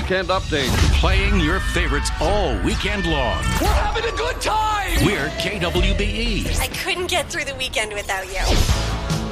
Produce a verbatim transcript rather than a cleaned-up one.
Weekend Update. Playing your favorites all weekend long. We're having a good time! We're K W B E. I couldn't get through the weekend without you.